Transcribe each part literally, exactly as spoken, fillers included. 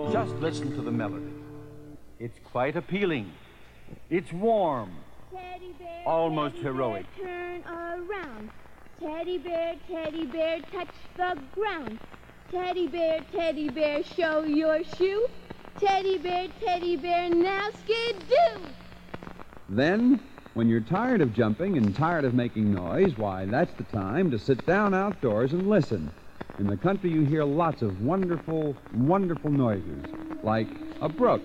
Just listen to the melody. It's quite appealing. It's warm. Teddy bear, almost teddy heroic. Bear, turn around. Teddy bear, teddy bear, touch the ground. Teddy bear, teddy bear, show your shoe. Teddy bear, teddy bear, now skidoo. Then, when you're tired of jumping and tired of making noise, why, that's the time to sit down outdoors and listen. In the country, you hear lots of wonderful, wonderful noises, like a brook.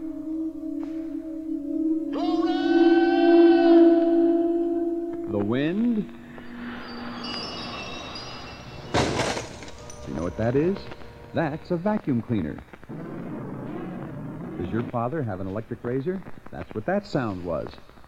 The wind. You know what that is? That's a vacuum cleaner. Does your father have an electric razor? That's what that sound was.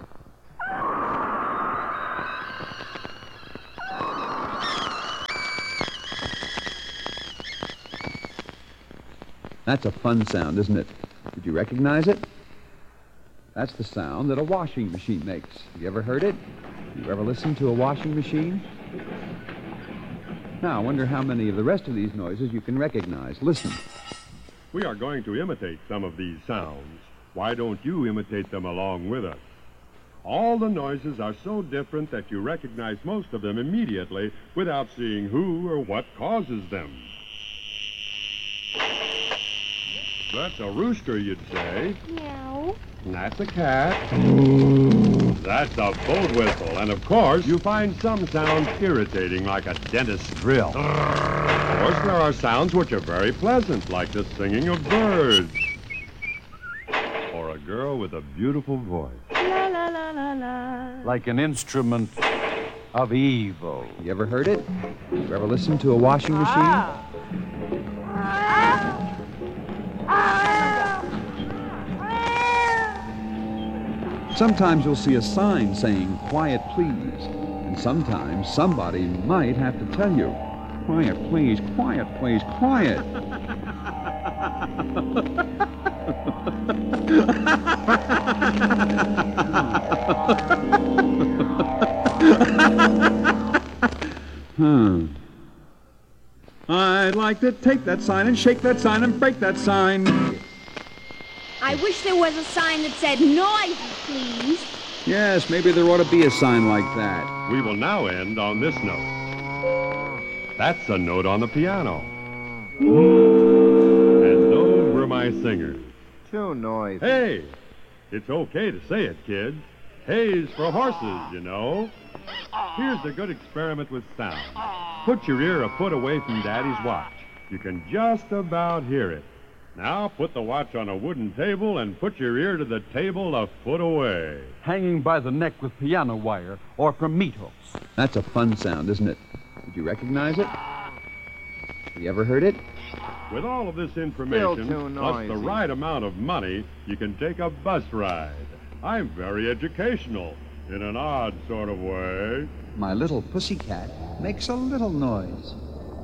That's a fun sound, isn't it? Did you recognize it? That's the sound that a washing machine makes. Have you ever heard it? You ever listened to a washing machine? Now, I wonder how many of the rest of these noises you can recognize. Listen. We are going to imitate some of these sounds. Why don't you imitate them along with us? All the noises are so different that you recognize most of them immediately without seeing who or what causes them. That's a rooster, you'd say. Meow. That's a cat. That's a boat whistle. And, of course, you find some sounds irritating, like a dentist's drill. Of course, there are sounds which are very pleasant, like the singing of birds. Or a girl with a beautiful voice. La, la, la, la, la. Like an instrument of evil. You ever heard it? You ever listened to a washing machine? Ah. Sometimes you'll see a sign saying, "Quiet, please." And sometimes somebody might have to tell you, "Quiet, please, quiet, please, quiet." Hmm. I'd like to take that sign and shake that sign and break that sign. I wish there was a sign that said, "Noise, please." Yes, maybe there ought to be a sign like that. We will now end on this note. That's a note on the piano. And those were my singers. Too noisy. Hey, it's okay to say it, kids. Hay's for horses, you know. Here's a good experiment with sound. Put your ear a foot away from Daddy's watch. You can just about hear it. Now put the watch on a wooden table and put your ear to the table a foot away. Hanging by the neck with piano wire or from meat hooks. That's a fun sound, isn't it? Did you recognize it? Have you ever heard it? With all of this information, Still too plus the noisy. right amount of money, you can take a bus ride. I'm very educational, in an odd sort of way. My little pussycat makes a little noise.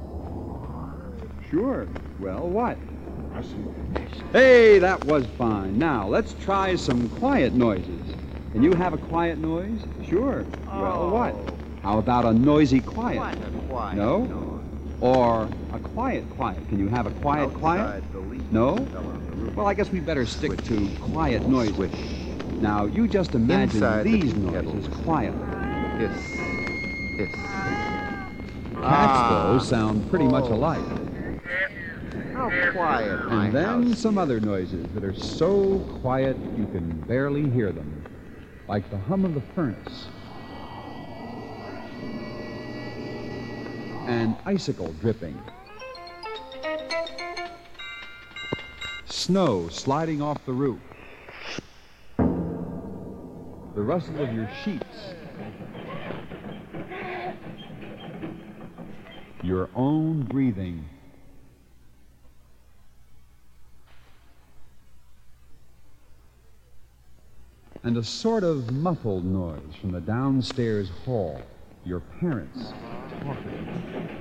Sure. Well, what? Hey, that was fine. Now, let's try some quiet noises. Can you have a quiet noise? Sure. Well, what? How about a noisy quiet? What a quiet No? noise. Or a quiet quiet? Can you have a quiet quiet? Outside the leaf No? fell on the roof. Well, I guess we better stick to quiet noises. Now, you just imagine Inside the these tea kettle. noises quietly. Hiss. Hiss. Cats, Ah. though, sound pretty much Oh. alike. How quiet my And then house. some other noises that are so quiet you can barely hear them, like the hum of the furnace, and icicle dripping, snow sliding off the roof, the rustle of your sheets, your own breathing. And a sort of muffled noise from the downstairs hall. Your parents talking.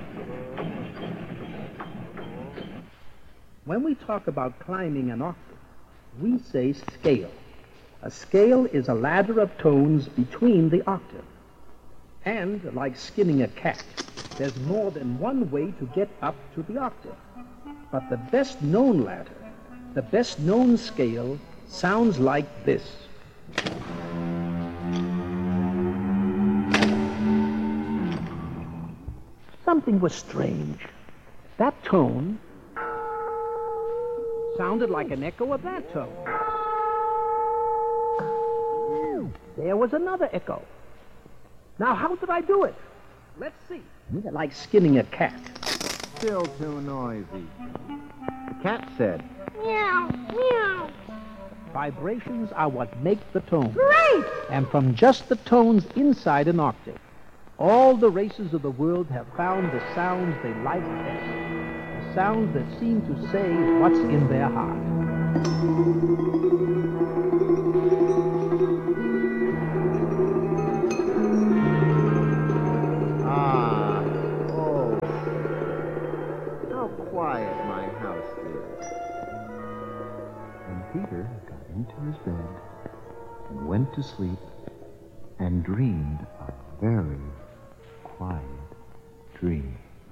When we talk about climbing an octave, we say scale. A scale is a ladder of tones between the octave. And, like skinning a cat, there's more than one way to get up to the octave. But the best known ladder The best known scale sounds like this. Something was strange. That tone sounded like an echo of that tone. There was another echo. Now, how did I do it? Let's see. Like skinning a cat. Still too noisy. The cat said, Meow, meow. Vibrations are what make the tone. Great! And from just the tones inside an octave, all the races of the world have found the sounds they like best. The sounds that seem to say what's in their heart. ah, oh, how quiet my house is. And Peter got into his bed and went to sleep and dreamed a very quiet dream.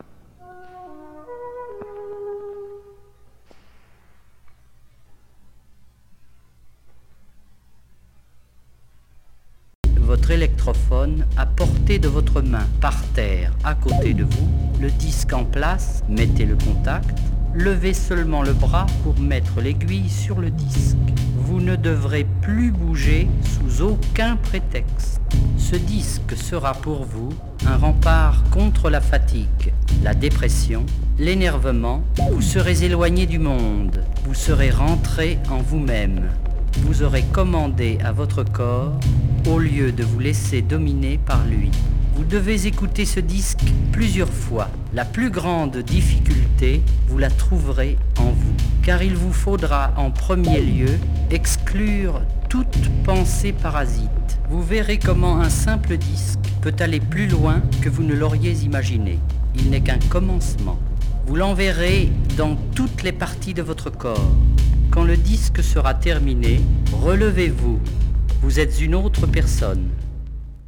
Votre électrophone à portée de votre main, par terre, à côté de vous, le disque en place, mettez le contact, levez seulement le bras pour mettre l'aiguille sur le disque. Vous ne devrez plus bouger sous aucun prétexte. Ce disque sera pour vous un rempart contre la fatigue, la dépression, l'énervement. Vous serez éloigné du monde, vous serez rentré en vous-même. Vous aurez commandé à votre corps au lieu de vous laisser dominer par lui. Vous devez écouter ce disque plusieurs fois. La plus grande difficulté, vous la trouverez en vous, car il vous faudra en premier lieu exclure toute pensée parasite. Vous verrez comment un simple disque peut aller plus loin que vous ne l'auriez imaginé. Il n'est qu'un commencement. Vous l'enverrez dans toutes les parties de votre corps. Quand le disque sera terminé, relevez-vous. Vous êtes une autre personne.